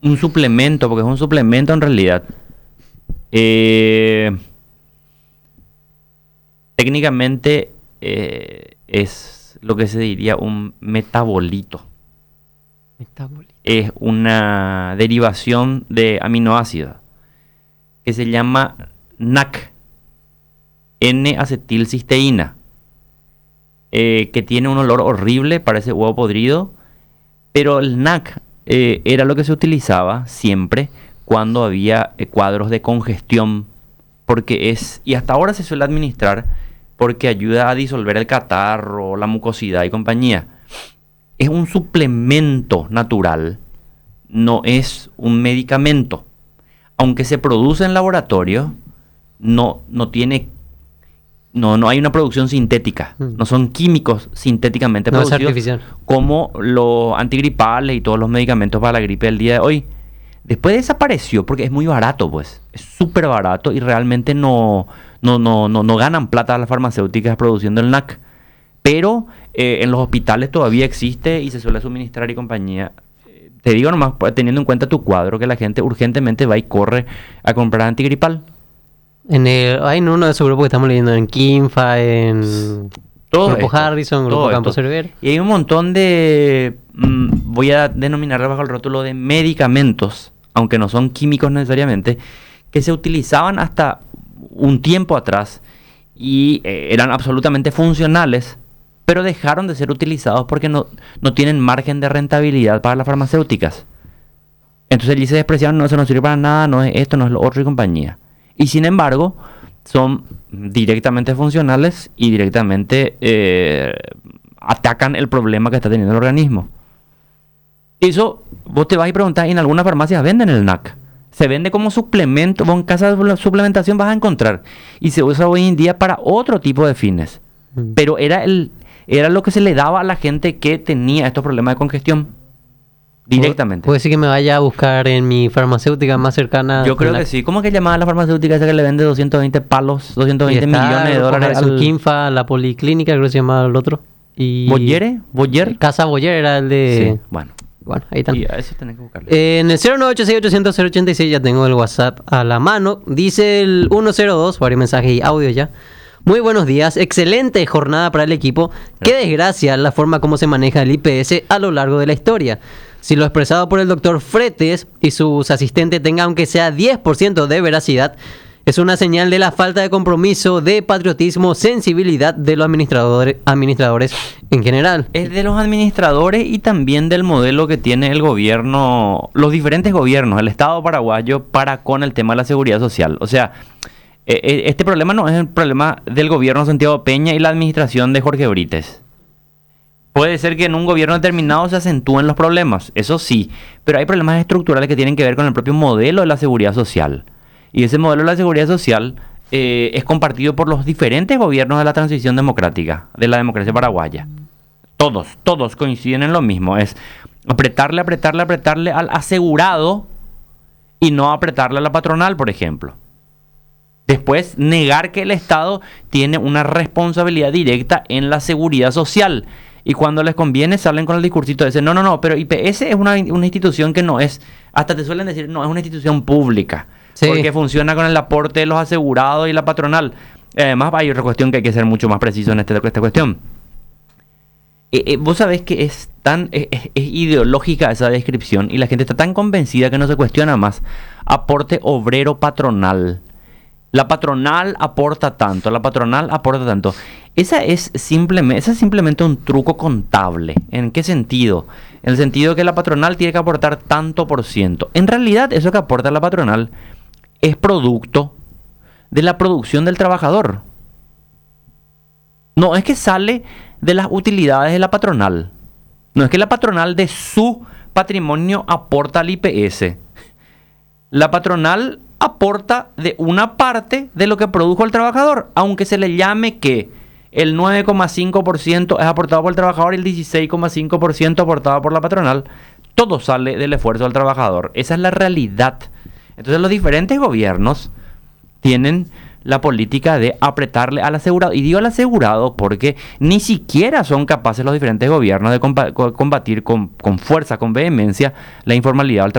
un suplemento, porque es un suplemento en realidad. Técnicamente es lo que se diría un metabolito. Es una derivación de aminoácidos que se llama NAC, N-acetilcisteína, que tiene un olor horrible, parece huevo podrido, pero el NAC era lo que se utilizaba siempre cuando había cuadros de congestión, y hasta ahora se suele administrar porque ayuda a disolver el catarro, la mucosidad y compañía. Es un suplemento natural, no es un medicamento. Aunque se produce en laboratorio, no hay una producción sintética. No son químicos sintéticamente producidos. Es artificial. Como los antigripales y todos los medicamentos para la gripe del día de hoy. Después desapareció porque es muy barato, pues. Es súper barato y realmente no ganan plata las farmacéuticas produciendo el NAC. Pero en los hospitales todavía existe y se suele suministrar y compañía. Te digo nomás, teniendo en cuenta tu cuadro, que la gente urgentemente va y corre a comprar antigripal. Hay uno de esos grupos que estamos leyendo en Kinfa, en Grupo Harrison, Grupo Campo Cerver. Y hay un montón de, voy a denominarlo bajo el rótulo de medicamentos, aunque no son químicos necesariamente, que se utilizaban hasta un tiempo atrás y eran absolutamente funcionales, pero dejaron de ser utilizados porque no tienen margen de rentabilidad para las farmacéuticas. Entonces allí se despreciaron, no, eso no sirve para nada, no es esto, no es lo otro y compañía. Y sin embargo, son directamente funcionales y directamente atacan el problema que está teniendo el organismo. Eso, vos te vas y preguntás, en algunas farmacias venden el NAC. Se vende como suplemento, vos en casa de suplementación vas a encontrar. Y se usa hoy en día para otro tipo de fines. Pero era lo que se le daba a la gente que tenía estos problemas de congestión. Directamente. ¿Puede decir que me vaya a buscar en mi farmacéutica más cercana? Yo creo que sí. ¿Cómo que llamaba la farmacéutica esa que le vende 220 palos, 220 millones de dólares? Kinfa, la Policlínica, creo que se llamaba el otro. Y ¿Boyer? Casa Boyer era el de... Sí, bueno, ahí están. Y a eso tenés que buscarlo. En el 0986-800-086 ya tengo el WhatsApp a la mano. Dice el 102, varios mensajes y audio ya. Muy buenos días, excelente jornada para el equipo. Qué desgracia la forma como se maneja el IPS a lo largo de la historia. Si lo expresado por el doctor Fretes y sus asistentes tenga aunque sea 10% de veracidad, es una señal de la falta de compromiso, de patriotismo, sensibilidad de los administradores en general. Es de los administradores y también del modelo que tiene el gobierno, los diferentes gobiernos, el Estado paraguayo para con el tema de la seguridad social. O sea, este problema no es el problema del gobierno de Santiago Peña y la administración de Jorge Brites. Puede ser que en un gobierno determinado se acentúen los problemas, eso sí, pero hay problemas estructurales que tienen que ver con el propio modelo de la seguridad social. Y ese modelo de la seguridad social es compartido por los diferentes gobiernos de la transición democrática, de la democracia paraguaya. Todos coinciden en lo mismo, es apretarle al asegurado y no apretarle a la patronal, por ejemplo. Después, negar que el Estado tiene una responsabilidad directa en la seguridad social. Y cuando les conviene salen con el discursito ese. No, pero IPS es una institución que no es, hasta te suelen decir, no, es una institución pública. Sí. Porque funciona con el aporte de los asegurados y la patronal. Además, hay otra cuestión que hay que ser mucho más preciso en esta cuestión. Vos sabés que es ideológica esa descripción y la gente está tan convencida que no se cuestiona más. Aporte obrero patronal. La patronal aporta tanto, Esa es simplemente un truco contable. ¿En qué sentido? En el sentido que la patronal tiene que aportar tanto por ciento. En realidad, eso que aporta la patronal es producto de la producción del trabajador. No es que sale de las utilidades de la patronal. No es que la patronal de su patrimonio aporta al IPS. La patronal aporta de una parte de lo que produjo el trabajador, aunque se le llame que el 9,5% es aportado por el trabajador y el 16,5% aportado por la patronal. Todo sale del esfuerzo del trabajador. Esa es la realidad. Entonces los diferentes gobiernos tienen la política de apretarle al asegurado. Y digo al asegurado porque ni siquiera son capaces los diferentes gobiernos de combatir con fuerza, con vehemencia, la informalidad del trabajo.